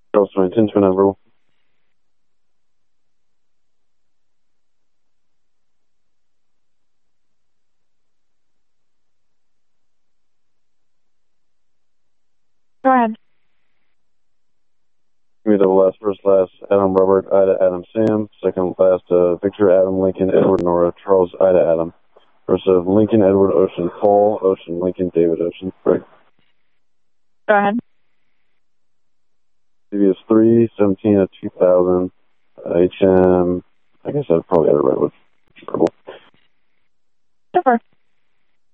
Charles 10 to number. Go ahead. Give me double last, first last, Adam Robert, Ida Adam Sam. Second last, Victor Adam Lincoln Edward Nora Charles Ida Adam. First of Lincoln Edward Ocean Paul Ocean Lincoln David Ocean. Right. Go ahead. CVS 317 of 2000. HM. I guess I probably had it right with purple. Super.